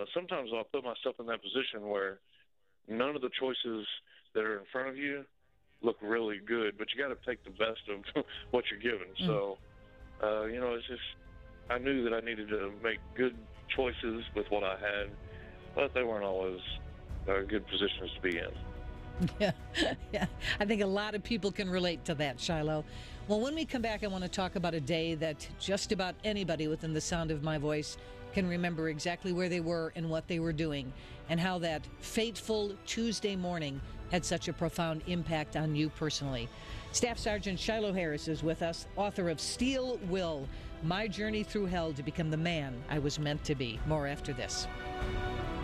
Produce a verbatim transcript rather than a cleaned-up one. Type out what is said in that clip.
sometimes I'll put myself in that position where none of the choices that are in front of you look really good, but you got to take the best of what you're given. Mm. So, uh, you know, it's just, I knew that I needed to make good choices with what I had, but they weren't always uh, good positions to be in. Yeah, yeah. I think a lot of people can relate to that, Shiloh. Well, when we come back, I want to talk about a day that just about anybody within the sound of my voice can remember exactly where they were and what they were doing, and how that fateful Tuesday morning had such a profound impact on you personally. Staff Sergeant Shiloh Harris is with us, author of Steel Will, My Journey Through Hell to Become the Man I Was Meant to Be. More after this.